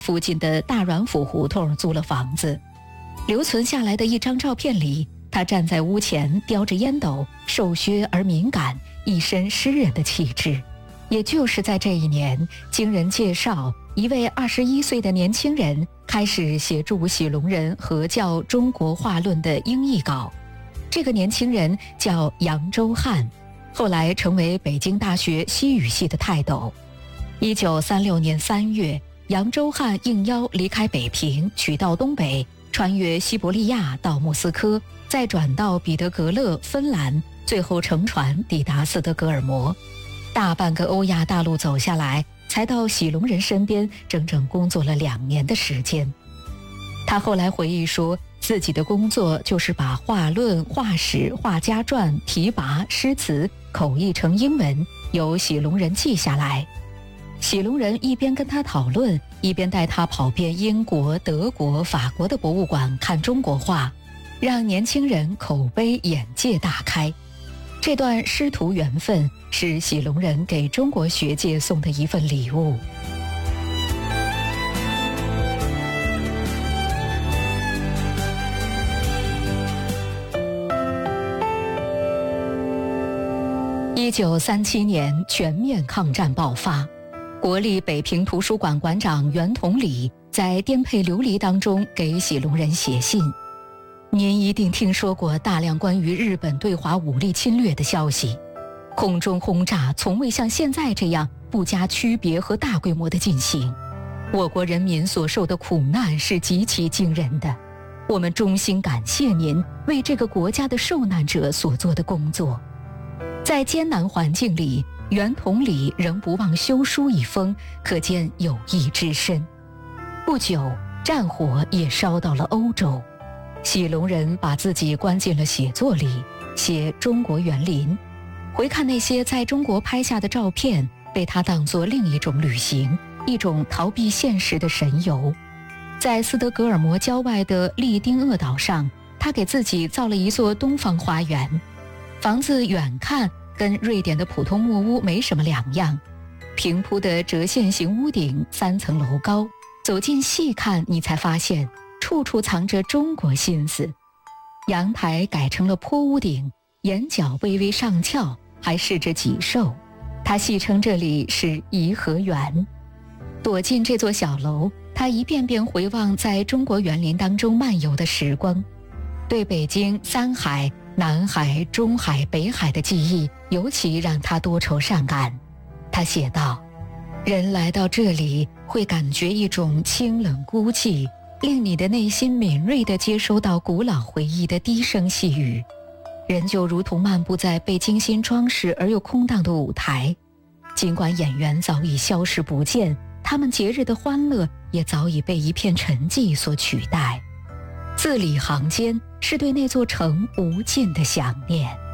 附近的大阮府胡同租了房子。留存下来的一张照片里，他站在屋前，叼着烟斗，瘦削而敏感，一身诗人的气质。也就是在这一年，经人介绍，一位21岁的年轻人开始协助喜隆人合校中国画论的英译稿。这个年轻人叫扬州汉，后来成为北京大学西语系的泰斗。1936年3月，扬州汉应邀离开北平，取道东北，穿越西伯利亚到莫斯科，再转到彼得格勒、芬兰，最后乘船抵达斯德哥尔摩。大半个欧亚大陆走下来，才到喜隆人身边，整整工作了2年的时间。他后来回忆说，自己的工作就是把画论、画史、画家传、题跋、诗词口译成英文，由喜隆人记下来。喜隆人一边跟他讨论，一边带他跑遍英国、德国、法国的博物馆看中国画，让年轻人口碑眼界大开。这段师徒缘分是喜隆人给中国学界送的一份礼物。1937年，全面抗战爆发，国立北平图书馆馆长袁同礼在颠沛流离当中给喜隆人写信。您一定听说过大量关于日本对华武力侵略的消息，空中轰炸从未像现在这样不加区别和大规模的进行，我国人民所受的苦难是极其惊人的。我们衷心感谢您为这个国家的受难者所做的工作。在艰难环境里，袁同礼仍不忘修书一封，可见友谊之深。不久，战火也烧到了欧洲，喜隆人把自己关进了写作里，写中国园林。回看那些在中国拍下的照片，被他当作另一种旅行，一种逃避现实的神游。在斯德哥尔摩郊外的利丁厄岛上，他给自己造了一座东方花园。房子远看跟瑞典的普通木屋没什么两样，平铺的折线型屋顶，3层楼高，走近细看，你才发现处处藏着中国心思。阳台改成了坡屋顶，檐角微微上翘，还饰着脊兽。他戏称这里是颐和园。躲进这座小楼，他一遍遍回望在中国园林当中漫游的时光，对北京3海、南海、中海、北海的记忆尤其让他多愁善感。他写道，人来到这里会感觉一种清冷孤寂，令你的内心敏锐地接收到古老回忆的低声细语。人就如同漫步在被精心装饰而又空荡的舞台，尽管演员早已消失不见，他们节日的欢乐也早已被一片沉寂所取代。字里行间是对那座城无尽的想念。